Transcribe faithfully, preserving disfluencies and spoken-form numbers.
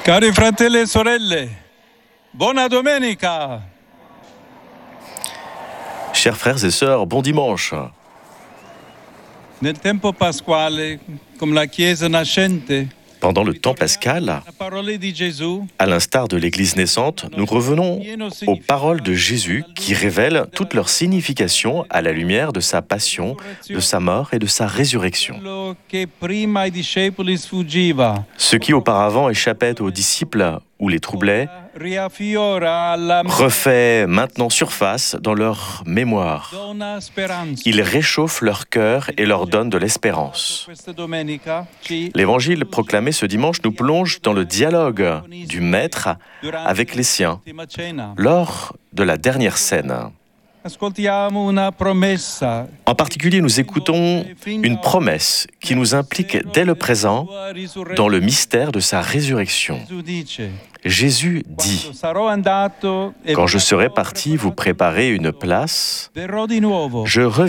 Cari fratelli e sorelle, buona domenica! Chers frères et sœurs, bon dimanche. Nel tempo pasquale, come la Chiesa nascente, Pendant le temps pascal, la parole di Gesù à l'instar de l'Église naissante, nous revenons aux paroles de Jésus qui révèlent toute leur signification à la lumière de sa passion, de sa mort et de sa résurrection. quello che prima ai discepoli sfuggiva. Ce qui auparavant échappait aux disciples ou les troublait, Riaffiora alla refait maintenant surface dans leur mémoire. donna speranza. Il réchauffe leur cœur et leur donne de l'espérance. Questa domenica ci L'évangile proclamé ce dimanche nous plonge dans le dialogue du Maître avec les siens ultima cena. lors de la dernière scène. Ascoltiamo una promessa. En particulier, nous écoutons une promesse qui nous implique dès le présent dans le mystère de sa résurrection. Gesù dice: Jésus dit "Quando sarò andato e « Quand je serai parti vous préparer une place, verrò di nuovo. je reviendrai